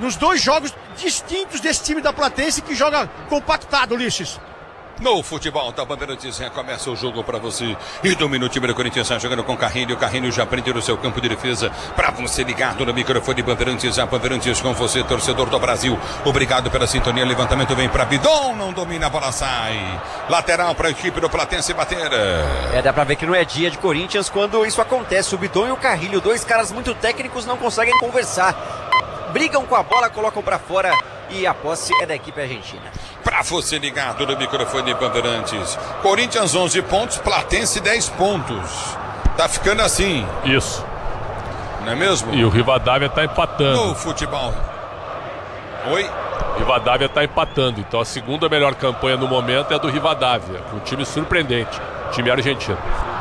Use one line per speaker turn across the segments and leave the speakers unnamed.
nos dois jogos distintos desse time da Platense que joga compactado, Ulisses.
No futebol da Bandeirantes, começa o jogo para você. E domina o time do Corinthians, jogando com Carrinho. Carrinho já prende no seu campo de defesa. Para você ligado no microfone Bandeirantes, a Bandeirantes com você, torcedor do Brasil. Obrigado pela sintonia. Levantamento vem para Bidon, não domina, a bola sai. Lateral para a equipe do Platense bater.
Dá para ver que não é dia de Corinthians quando isso acontece. O Bidon e o Carrilho, dois caras muito técnicos, não conseguem conversar. Brigam com a bola, colocam para fora. E a posse é da equipe argentina.
Para você ligado no microfone Bandeirantes. Corinthians 11 pontos, Platense 10 pontos. Tá ficando assim.
Isso.
Não é mesmo?
E o Rivadavia tá empatando.
No futebol. Oi?
Rivadavia tá empatando. Então a segunda melhor campanha no momento é a do Rivadavia. Um time surpreendente. Time argentino.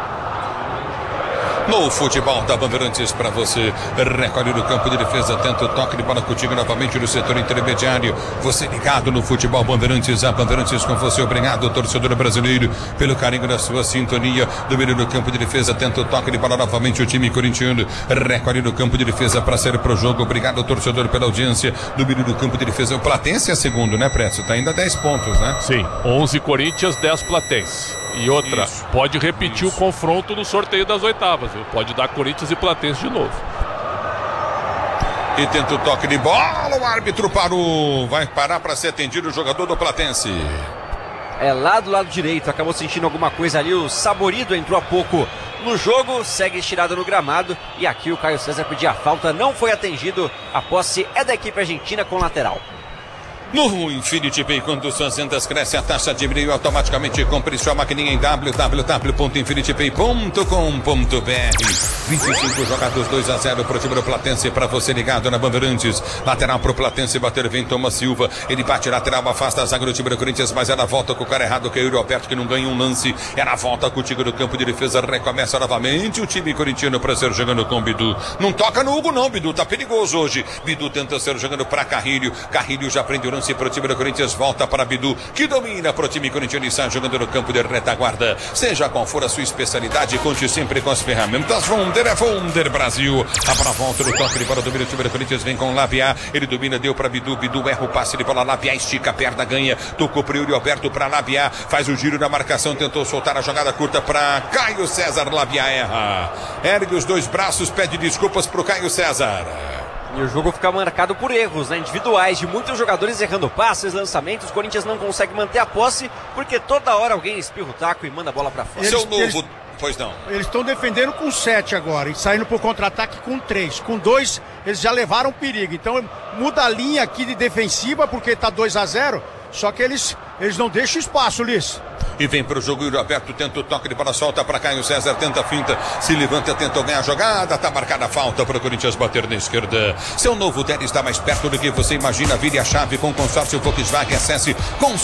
No futebol da Bandeirantes para você, recolhe no campo de defesa, tenta o toque de bola contigo novamente no setor intermediário. Você ligado no futebol Bandeirantes, a Bandeirantes com você. Obrigado, torcedor brasileiro, pelo carinho da sua sintonia. Domínio no campo de defesa, tenta o toque de bola novamente o time corintiano. Recolhe no campo de defesa para sair pro jogo. Obrigado, torcedor, pela audiência. Domínio no campo de defesa. O Platense é segundo, né, Preto? Tá ainda 10 pontos, né?
Sim, 11 Corinthians, 10 Platense. E outra, pode repetir o confronto no sorteio das oitavas, viu? Pode dar Corinthians e Platense de novo.
E tenta o toque de bola, o árbitro parou. Vai parar para ser atendido o jogador do Platense.
Lá do lado direito, acabou sentindo alguma coisa ali. O Saborido entrou há pouco no jogo, segue estirado no gramado. E aqui o Caio César pediu a falta, não foi atendido. A posse é da equipe argentina com lateral.
No Infinity Pay, quando suas vendas crescem, a taxa diminui automaticamente. Compre sua maquininha em www.infinitypay.com.br. 25 jogados, 2-0 pro time do Platense. Para você ligado na Bandeirantes. Lateral pro Platense bater, vem Thomas Silva. Ele bate lateral, afasta a zaga do time do Corinthians, mas ela volta com o cara errado, que é o Roberto, que não ganha um lance. Ela volta contigo no campo de defesa, recomeça novamente o time corintiano para ser jogando com o Bidu. Não toca no Hugo não, Bidu, tá perigoso hoje. Bidu tenta ser jogando para Carrilho. Carrilho já prende o lance para o time do Corinthians, volta para Bidu, que domina para o time corintiano e sai jogando no campo de retaguarda. Seja qual for a sua especialidade, conte sempre com as ferramentas Wonder, é Wonder Brasil. A bola volta no toque de bola, domina o time do Corinthians, vem com o Labiá, ele domina, deu para Bidu, Bidu erra o passe de bola, Labiá estica a perna, ganha, tocou para o Yuri Alberto, para Labiá, faz o giro na marcação, tentou soltar a jogada curta para Caio César, Labiá erra, ergue os dois braços, pede desculpas para o Caio César.
E o jogo fica marcado por erros, né, individuais de muitos jogadores errando passes, lançamentos. O Corinthians não consegue manter a posse porque toda hora alguém espirra o taco e manda a bola pra fora.
Pois não.
Eles estão defendendo com 7 agora e saindo pro contra-ataque com 3. Com 2, eles já levaram perigo. Então muda a linha aqui de defensiva porque tá 2-0. Só que eles não deixam espaço, Ulisses.
E vem para o jogo, Yuri Alberto tenta o toque de bola, solta para Caio César, tenta a finta, se levanta, tenta ganhar a jogada, tá marcada a falta para o Corinthians bater na esquerda. Seu novo Tele está mais perto do que você imagina, vire a chave com consórcio Volkswagen, acesse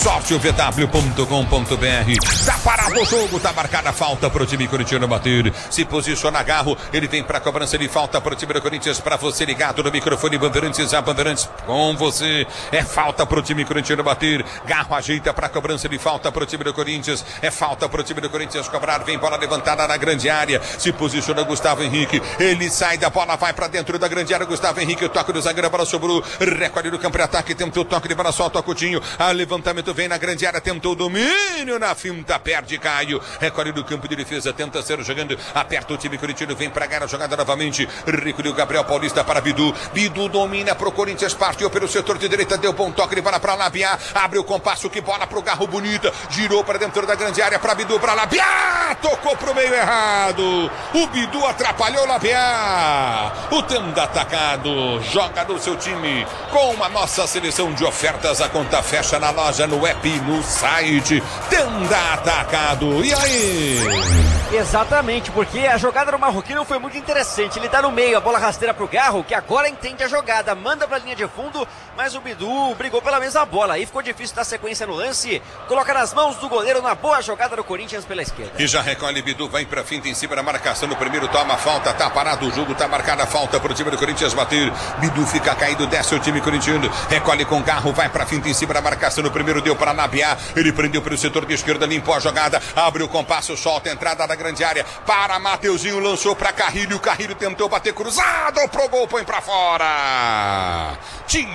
consórciovw.com.br. Tá parado o jogo, tá marcada a falta para o time corintiano bater, se posiciona Garro, ele vem para a cobrança de falta para o time do Corinthians, para você ligado no microfone Bandeirantes, a Bandeirantes com você, é falta para o time corintiano bater, Garro ajeita para a cobrança de falta para o time do Corinthians. É falta para o time do Corinthians cobrar, vem bola levantada na grande área, se posiciona Gustavo Henrique, ele sai da bola, vai para dentro da grande área, Gustavo Henrique, o toque do zagueiro, a bola sobrou, recolhe no campo de ataque, tentou o toque de bola, solta o Coutinho, a levantamento vem na grande área, tentou o domínio na finta, perde Caio, recolhe no campo de defesa, tenta ser jogando, aperta o time corintiano, vem para ganhar a jogada novamente, recolheu Gabriel Paulista para Bidu, Bidu domina para o Corinthians, partiu pelo setor de direita, deu bom toque de bola para Labiá, abre o compasso, que bola para o Garro bonita, girou para dentro da grande área para Bidu, para Labiá, tocou pro meio errado, o Bidu atrapalhou o Labiá, o Tenda atacado, joga no seu time, com a nossa seleção de ofertas, a conta fecha na loja, no app, no site, Tenda atacado, e aí?
Exatamente, porque a jogada do marroquino foi muito interessante, ele tá no meio, a bola rasteira pro Garro, que agora entende a jogada, manda pra linha de fundo, mas o Bidu brigou pela mesma bola, aí ficou difícil dar sequência no lance, coloca nas mãos do goleiro na boa jogada do Corinthians pela esquerda.
E já recolhe Bidu, vai pra finta em cima da marcação, no primeiro toma a falta, tá parado o jogo, tá marcada a falta pro time do Corinthians bater, Bidu fica caído, desce o time corintiano, recolhe com Garro, vai pra finta em cima da marcação, no primeiro deu para Labiá, ele prendeu pelo setor de esquerda, limpou a jogada, abre o compasso, solta a entrada da grande área, para Mateuzinho, lançou pra Carrilho, Carrilho tentou bater cruzado, pro gol, põe pra fora.